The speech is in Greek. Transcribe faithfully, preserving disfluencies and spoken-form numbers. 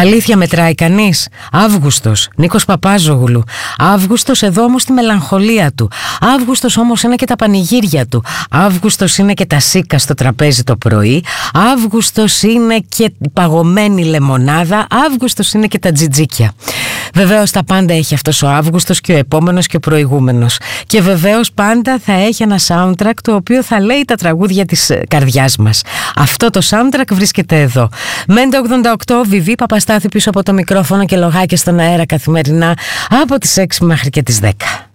Αλήθεια μετράει κανείς? Αύγουστος, Νίκος Παπάζογλου. Αύγουστος εδώ όμως τη μελαγχολία του. Αύγουστος όμως είναι και τα πανηγύρια του. Αύγουστος είναι και τα σίκα στο τραπέζι το πρωί. Αύγουστος είναι και η παγωμένη λεμονάδα. Αύγουστος είναι και τα τζιτζίκια. Βεβαίως τα πάντα έχει αυτός ο Αύγουστος, και ο επόμενος και ο προηγούμενος. Και βεβαίως πάντα θα έχει ένα soundtrack το οποίο θα λέει τα τραγούδια της καρδιάς μας. Αυτό το soundtrack βρίσκεται εδώ. Μέντε ογδόντα οκτώ, Βιβί Παπαστάθη πίσω από το μικρόφωνο και λογάκια στον αέρα καθημερινά από τις έξι μέχρι και τις δέκα.